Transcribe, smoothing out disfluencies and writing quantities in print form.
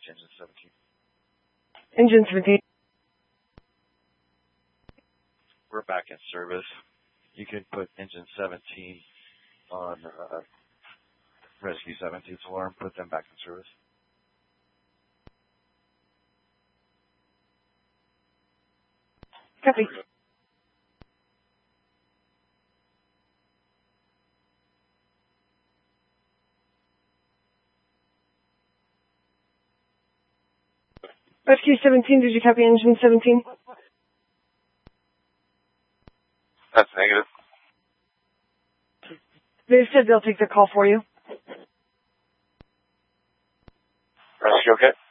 to engine 17. Engine 17. We're back in service. You can put engine 17 on Rescue 17's alarm, put them back in service. Copy. Rescue 17, did you copy engine 17? That's negative. They said they'll take the call for you. Rescue, okay?